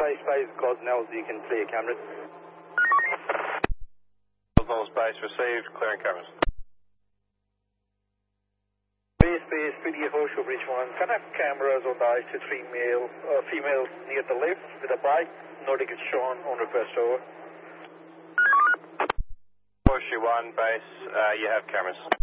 Space, Gosnells, you can clear cameras. Gosnells Base received, clearing cameras. Base, Video Horseshoe Bridge 1, can I have cameras on the I-23 female near the left with a bike? No tickets shown on request, over. Horseshoe 1 Base, you have cameras.